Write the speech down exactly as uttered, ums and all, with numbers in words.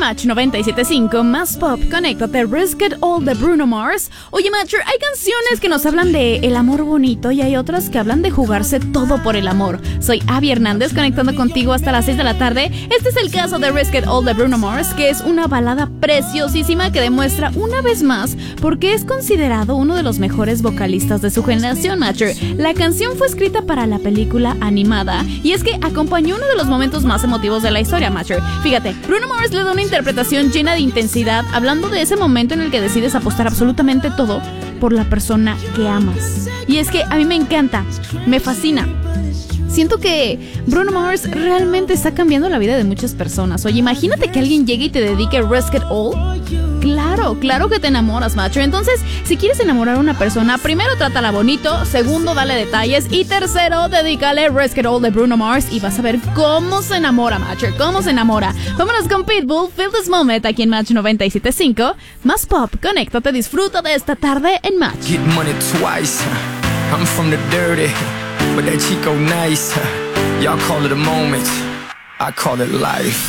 Match noventa y siete punto cinco, más pop, conéctate, Risk It All de Bruno Mars. Oye, Matcher, hay canciones que nos hablan de el amor bonito y hay otras que hablan de jugarse todo por el amor. Soy Abby Hernández, conectando contigo hasta las seis de la tarde. Este es el caso de Risk It All de Bruno Mars, que es una balada preciosísima que demuestra una vez más por qué es considerado uno de los mejores vocalistas de su generación, Matcher. La canción fue escrita para la película animada y es que acompañó uno de los momentos más emotivos de la historia, Matcher. Fíjate, Bruno Mars le da una interpretación llena de intensidad, hablando de ese momento en el que decides apostar absolutamente todo por la persona que amas. Y es que a mí me encanta, me fascina. Siento que Bruno Mars realmente está cambiando la vida de muchas personas. Oye, imagínate que alguien llegue y te dedique Risk It All. Claro, claro que te enamoras, Matcher. Entonces, si quieres enamorar a una persona, primero trátala bonito, segundo, dale detalles y tercero, dedícale Risk It All de Bruno Mars y vas a ver cómo se enamora, Matcher, cómo se enamora. Vámonos con Pitbull, Feel This Moment, aquí en Match noventa y siete punto cinco. Más pop, conéctate, disfruta de esta tarde en Match. Get money twice, I'm from the dirty, but that Chico nice. Y'all call it a moment, I call it life.